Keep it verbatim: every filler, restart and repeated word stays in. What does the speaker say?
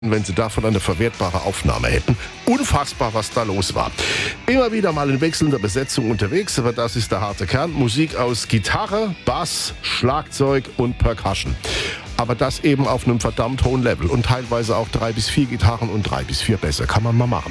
wenn sie davon eine verwertbare Aufnahme hätten. Unfassbar, was da los war. Immer wieder mal in wechselnder Besetzung unterwegs, aber das ist der harte Kern. Musik aus Gitarre, Bass, Schlagzeug und Percussion. Aber das eben auf einem verdammt hohen Level und teilweise auch drei bis vier Gitarren und drei bis vier Bässe. Kann man mal machen.